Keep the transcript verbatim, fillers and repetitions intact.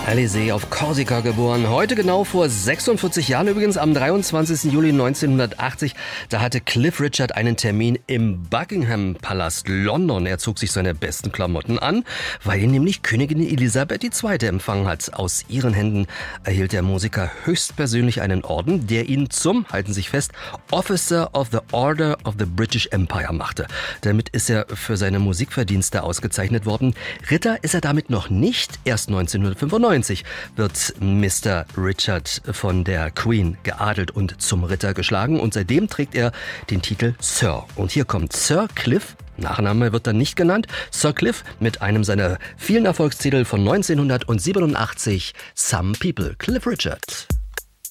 Alizée auf Korsika geboren. Heute genau vor sechsundvierzig Jahren übrigens, am dreiundzwanzigsten Juli neunzehnhundertachtzig. Da hatte Cliff Richard einen Termin im Buckingham Palast London. Er zog sich seine besten Klamotten an, weil ihn nämlich Königin Elisabeth die Zweite empfangen hat. Aus ihren Händen erhielt der Musiker höchstpersönlich einen Orden, der ihn zum, halten Sie sich fest, Officer of the Order of the British Empire machte. Damit ist er für seine Musikverdienste ausgezeichnet worden. Ritter ist er damit noch nicht. Erst neunzehnhundertfünfundneunzig wird Mister Richard von der Queen geadelt und zum Ritter geschlagen und seitdem trägt er den Titel Sir. Und hier kommt Sir Cliff, Nachname wird dann nicht genannt, Sir Cliff mit einem seiner vielen Erfolgstitel von neunzehnhundertsiebenundachtzig, Some People, Cliff Richard.